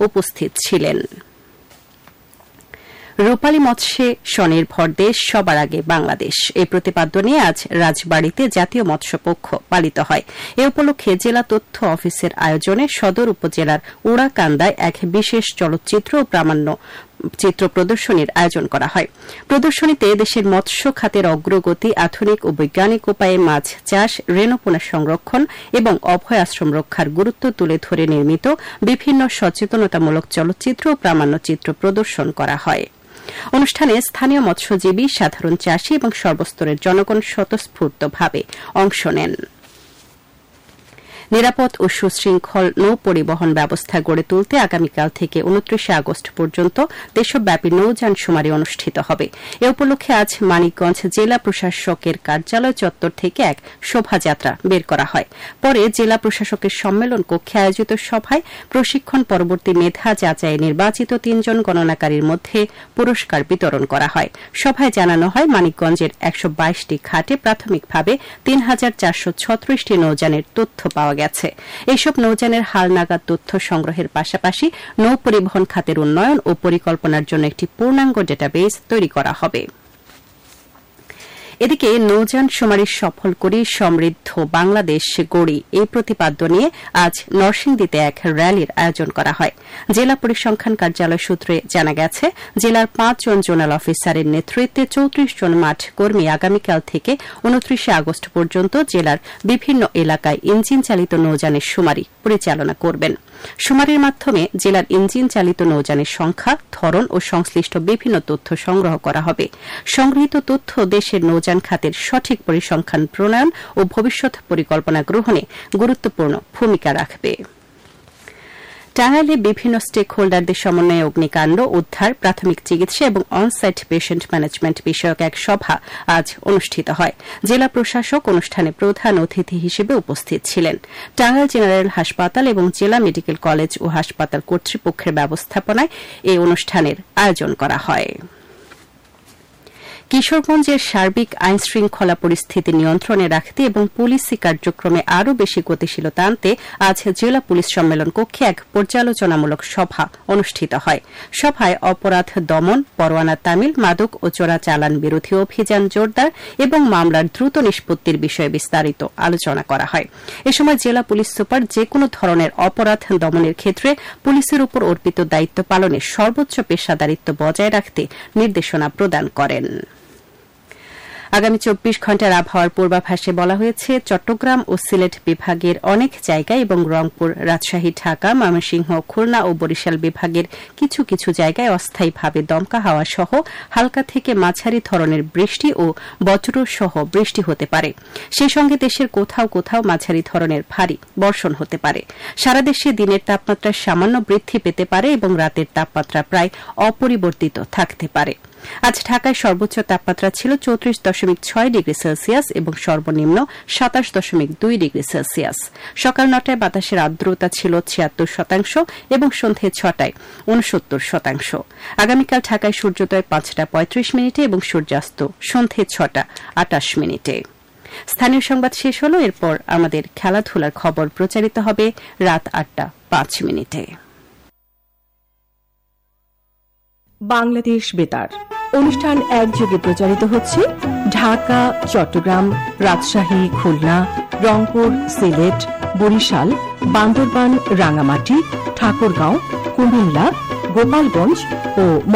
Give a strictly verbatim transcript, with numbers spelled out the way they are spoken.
উপস্থিত ছিলেন। রূপালী মৎস্যে স্বনির্ভর দেশ সবার আগে বাংলাদেশ এই প্রতিপাদ্য নিয়ে আজ রাজবাড়ীতে জাতীয় মৎস্য পক্ষ পালিত হয়। এ উপলক্ষে জেলা তথ্য অফিসের আয়োজনে সদর উপজেলার উড়াকান্দায় এক বিশেষ চলচ্চিত্র ও প্রামাণ্য চিত্র প্রদর্শনীর আয়োজন করা হয়। প্রদর্শনীতে দেশের মৎস্য খাতের অগ্রগতি, আধুনিক ও বৈজ্ঞানিক উপায়ে মাছ চাষ, রেণুপোনা সংরক্ষণ এবং অভয় আশ্রম রক্ষার গুরুত্ব তুলে ধরে নির্মিত বিভিন্ন সচেতনতামূলক চলচ্চিত্র ও প্রামাণ্য চিত্র প্রদর্শন করা হয়। অনুষ্ঠানে স্থানীয় মৎস্যজীবী, সাধারণ চাষী এবং সর্বস্তরের জনগণ স্বতঃস্ফূর্তভাবে অংশ নেন। নিরাপদ ও সুশৃঙ্খল নৌ পরিবহন ব্যবস্থা গড়ে তুলতে আগামীকাল থেকে উনত্রিশে আগস্ট পর্যন্ত দেশব্যাপী নৌযান শুমারি অনুষ্ঠিত হবে। এ উপলক্ষে আজ মানিকগঞ্জ জেলা প্রশাসকের কার্যালয় চত্বর থেকে এক শোভাযাত্রা বের করা হয়। পরে জেলা প্রশাসকের সম্মেলন কক্ষে আয়োজিত সভায় প্রশিক্ষণ পরবর্তী মেধা যাচাইয়ে নির্বাচিত তিনজন গণনাকারীর মধ্যে পুরস্কার বিতরণ করা হয়। সভায় জানানো হয়, মানিকগঞ্জের একশো বাইশটি ঘাটে প্রাথমিকভাবে তিন হাজার চারশো ছত্রিশটি নৌযানের তথ্য পাওয়া গেছে। এইসব নৌযানের হালনাগাদ তথ্য সংগ্রহের পাশাপাশি নৌ পরিবহন খাতের উন্নয়ন ও পরিকল্পনার জন্য একটি পূর্ণাঙ্গ ডেটাবেস তৈরি করা হবে। এদিকে নৌযান শুমারি সফল করে সমৃদ্ধ বাংলাদেশ গড়ি এই প্রতিপাদ্য নিয়ে আজ নরসিংদীতে এক র্যালির আয়োজন করা হয়। জেলা পরিসংখ্যান কার্যালয় সূত্রে জানা গেছে, জেলার পাঁচজন জোনাল অফিসারের নেতৃত্বে চৌত্রিশ জন মাঠ কর্মী আগামীকাল থেকে উনত্রিশে আগস্ট পর্যন্ত জেলার বিভিন্ন এলাকায় ইঞ্জিন চালিত নৌযানের শুমারি পরিচালনা করবেন। শুমারির মাধ্যমে জেলার ইঞ্জিন চালিত নৌযানের সংখ্যা, ধরন ও সংশ্লিষ্ট বিভিন্ন তথ্য সংগ্রহ করা হবে। সংগৃহীত তথ্য দেশের নৌযান খাতের সঠিক পরিসংখ্যান প্রণয়ন ও ভবিষ্যৎ পরিকল্পনা গ্রহণে গুরুত্বপূর্ণ ভূমিকা রাখবে। টাঙ্গাইলে বিভিন্ন স্টেক হোল্ডারদের সমন্বয়ে অগ্নিকাণ্ড, উদ্ধার, প্রাথমিক চিকিৎসা এবং অনসাইট পেশেন্ট ম্যানেজমেন্ট বিষয়ক এক সভা আজ অনুষ্ঠিত হয়। জেলা প্রশাসক অনুষ্ঠানে প্রধান অতিথি হিসেবে উপস্থিত ছিলেন। টাঙ্গাইল জেনারেল হাসপাতাল এবং জেলা মেডিকেল কলেজ ও হাসপাতাল কর্তৃপক্ষের ব্যবস্থাপনায় এই অনুষ্ঠানের আয়োজন করা হয়। কিশোরগঞ্জের সার্বিক আইনশৃঙ্খলা পরিস্থিতি নিয়ন্ত্রণে রাখতে এবং পুলিশি কার্যক্রমে আরও বেশি গতিশীলতা আনতে আজ জেলা পুলিশ সম্মেলন কক্ষে এক পর্যালোচনামূলক সভা অনুষ্ঠিত হয়। সভায় অপরাধ দমন, পরোয়ানা তামিল, মাদক ও চোরাচালান বিরোধী অভিযান জোরদার এবং মামলার দ্রুত নিষ্পত্তির বিষয়ে বিস্তারিত আলোচনা করা হয়। এ সময় জেলা পুলিশ সুপার যেকোনো ধরনের অপরাধ দমনের ক্ষেত্রে পুলিশের উপর অর্পিত দায়িত্ব পালনে সর্বোচ্চ পেশাদারিত্ব বজায় রাখতে নির্দেশনা প্রদান করেন। আগামী চব্বিশ ঘন্টার আবহাওয়ার পূর্বাভাসে বলা হয়েছে, চট্টগ্রাম ও সিলেট বিভাগের অনেক জায়গায় এবং রংপুর, রাজশাহী, ঢাকা, ময়মনসিংহ, খুলনা ও বরিশাল বিভাগের কিছু কিছু জায়গায় অস্থায়ীভাবে দমকা হাওয়া সহ হালকা থেকে মাঝারি ধরনের বৃষ্টি ও বজ্র সহ বৃষ্টি হতে পারে। সেই সঙ্গে দেশের কোথাও কোথাও মাঝারি ধরনের ভারী বর্ষণ হতে পারে। সারা দেশে দিনের তাপমাত্রা সামান্য বৃদ্ধি পেতে পারে এবং রাতের তাপমাত্রা প্রায় অপরিবর্তিত থাকতে পারে। আজ ঢাকায় সর্বোচ্চ তাপমাত্রা ছিল চৌত্রিশ দশমিক ছয় ডিগ্রি সেলসিয়াস এবং সর্বনিম্ন সাতাশ দশমিক দুই ডিগ্রি সেলসিয়াস। সকাল নটায় বাতাসের আর্দ্রতা ছিল ছিয়াত্তর শতাংশ এবং সন্ধে ছটায় উনসত্তর শতাংশ। আগামীকাল ঢাকায় সূর্যোদয় পাঁচটা পঁয়ত্রিশ মিনিটে এবং সূর্যাস্ত সন্ধে ছটা আটাশ মিনিটে। স্থানীয় সংবাদ শেষ হল। এরপর আমাদের খেলাধুলার খবর প্রচারিত হবে রাত আটটা পাঁচ মিনিটে। বাংলাদেশ বেতার অনুষ্ঠান একযোগে প্রচারিত হচ্ছে ঢাকা, চট্টগ্রাম, রাজশাহী, খুলনা, রংপুর, সিলেট, বরিশাল, বান্দরবান, রাঙ্গামাটি, ঠাকুরগাঁও, কুমিল্লা, গোপালগঞ্জ ও